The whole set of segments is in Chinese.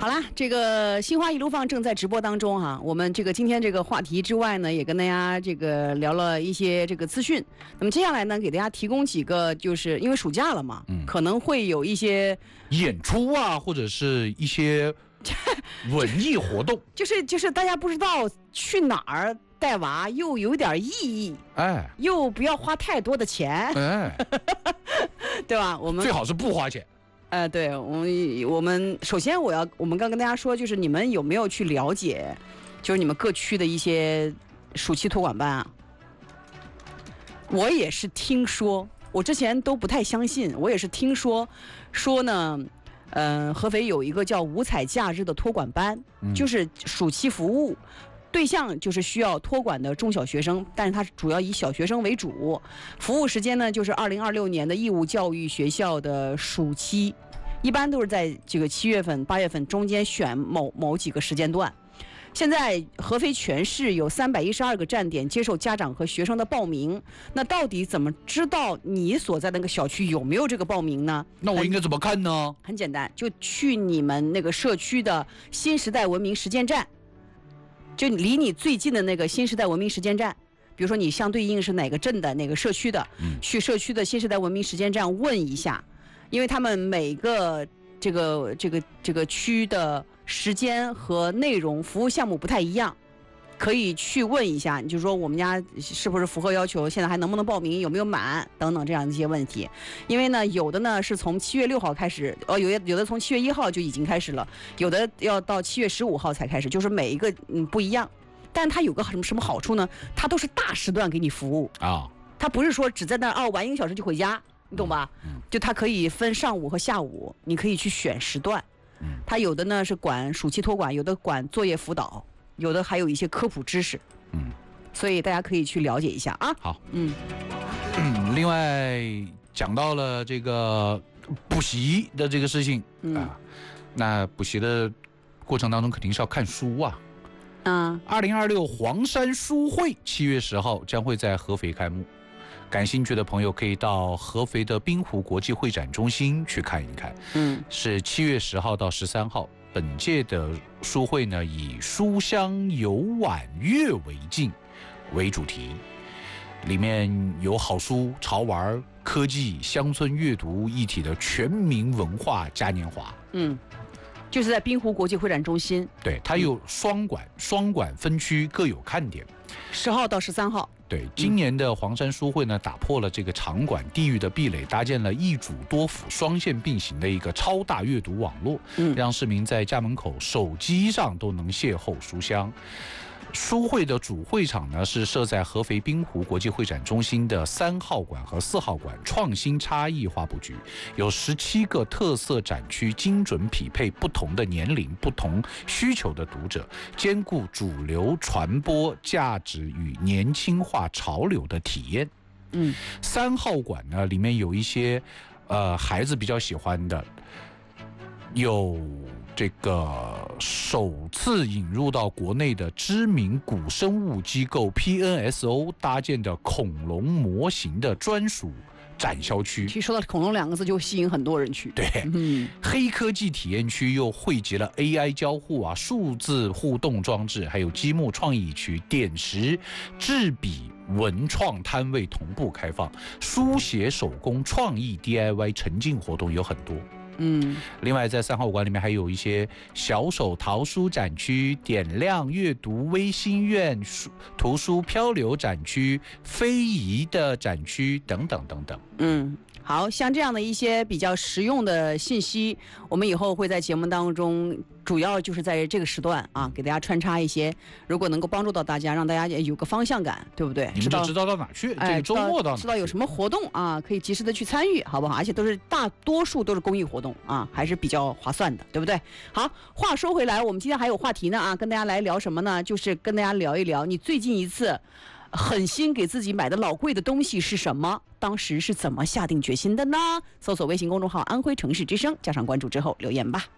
好啦，这个心花一路放正在直播当中哈。我们这个今天这个话题之外呢，也跟大家这个聊了一些这个资讯。那么接下来呢，给大家提供几个，就是因为暑假了嘛，可能会有一些演出啊，或者是一些文艺活动， 就是大家不知道去哪儿带娃，又有点意义， 哎， 又不要花太多的钱， 哎， 对吧？我们最好是不花钱。 对，我们首先我们刚跟大家说，就是你们有没有去了解，就是你们各区的一些暑期托管班啊？我也是听说，我之前都不太相信，我也是听说呢，合肥有一个叫五彩假日的托管班，就是暑期服务。对象就是需要托管的中小学生，但是它主要以小学生为主。服务时间呢，就是2026年的义务教育学校的暑期，一般都是在这个7月份、8月份中间选某几个时间段。现在合肥全市有312个站点接受家长和学生的报名。那到底怎么知道你所在的那个小区有没有这个报名呢？ 那我应该怎么看呢？ 很简单，就去你们那个社区的新时代文明实践站。就离你最近的那个新时代文明实践站，比如说你相对应是哪个镇的哪个社区的，去社区的新时代文明实践站问一下，因为他们每个这个区的时间和内容服务项目不太一样，可以去问一下，你就说我们家是不是符合要求，现在还能不能报名，有没有满等等这样一些问题。因为呢，有的呢是从7月6号开始，有的从7月1号就已经开始了，有的要到7月15号才开始，就是每一个不一样。但它有个什么好处呢？它都是大时段给你服务啊，它不是说只在那玩1个小时就回家，你懂吧？就它可以分上午和下午，你可以去选时段。它有的呢是管暑期托管，有的管作业辅导。有的还有一些科普知识，所以大家可以去了解一下啊。 好，另外讲到了这个补习的这个事情啊，那补习的过程当中肯定是要看书啊。2026黄山书会7月10号将会在合肥开幕，感兴趣的朋友可以到合肥的滨湖国际会展中心去看一看。是7月10号到13号。本届的书会呢，以书香游婉阅为镜为主题，里面有好书、潮玩、科技、乡村阅读一体的全民文化嘉年华。 就是在滨湖国际会展中心。 对，它有双馆分区，各有看点。 10号到13号。 对，今年的黄山书会呢，打破了这个场馆地域的壁垒，搭建了一主多辅、双线并行的一个超大阅读网络，让市民在家门口、手机上都能邂逅书香。书会的主会场呢是设在合肥滨湖国际会展中心的3号馆和4号馆，创新差异化布局，有17个特色展区，精准匹配不同的年龄、不同需求的读者，兼顾主流传播价值与年轻化潮流的体验。3号馆呢里面有一些孩子比较喜欢的，有这个首次引入到国内的知名古生物机构 PNSO 搭建的恐龙模型的专属展销区。 其实说到恐龙2个字就吸引很多人去。 对，黑科技体验区又汇集了 AI 交互啊、数字互动装置，还有积木创意区、点石制笔文创摊位同步开放，书写手工创意 DIY 沉浸活动有很多。另外在3号馆里面还有一些小手淘书展区、点亮阅读微心愿图书漂流展区、非遗的展区等等等等。 好，像这样的一些比较实用的信息，我们以后会在节目当中，主要就是在这个时段啊，给大家穿插一些，如果能够帮助到大家，让大家有个方向感，对不对？ 你们就知道到哪去，这个周末到哪去， 知道有什么活动啊，可以及时的去参与，好不好？而且大多数都是公益活动啊，还是比较划算的，对不对？好，话说回来，我们今天还有话题呢啊，跟大家来聊什么呢？就是跟大家聊一聊你最近一次狠心给自己买的老贵的东西是什么？当时是怎么下定决心的呢？搜索微信公众号安徽城市之声，加上关注之后留言吧。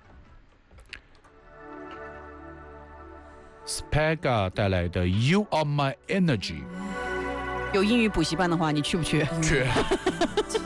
Spega 带来的 You Are My Energy。 有英语补习班的话，你去不去？ 去。